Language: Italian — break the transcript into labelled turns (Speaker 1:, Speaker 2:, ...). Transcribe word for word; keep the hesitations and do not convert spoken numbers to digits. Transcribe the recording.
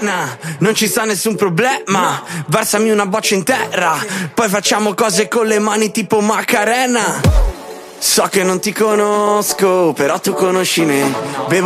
Speaker 1: cena, non ci sta nessun problema, versami una boccia in terra, poi facciamo cose con le mani tipo Macarena. So che non ti conosco, però tu conosci me. Bevo